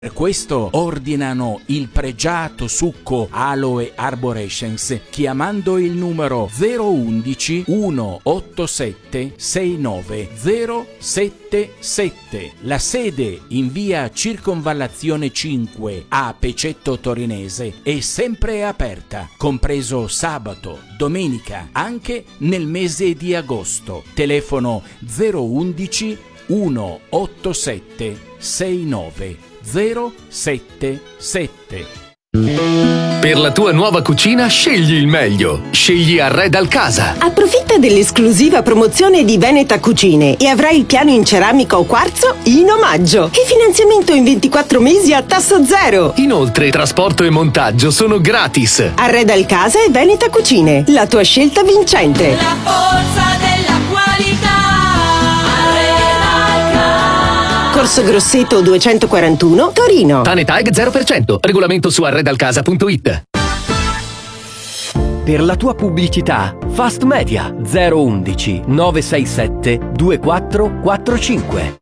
Per questo ordinano il pregiato succo Aloe Arborescens chiamando il numero 011 187 69077. La sede in via Circonvallazione 5 a Pecetto Torinese è sempre aperta, compreso sabato, domenica, anche nel mese di agosto. Telefono 011 187 69077. Per la tua nuova cucina scegli il meglio. Scegli Arredal Casa. Approfitta dell'esclusiva promozione di Veneta Cucine e avrai il piano in ceramica o quarzo in omaggio e finanziamento in 24 mesi a tasso zero. Inoltre trasporto e montaggio sono gratis. Arredal Casa e Veneta Cucine, la tua scelta vincente. La forza della qualità. Corso Grosseto 241, Torino. TANETAG 0%. Regolamento su arredalcasa.it. Per la tua pubblicità, Fast Media 011 967 2445.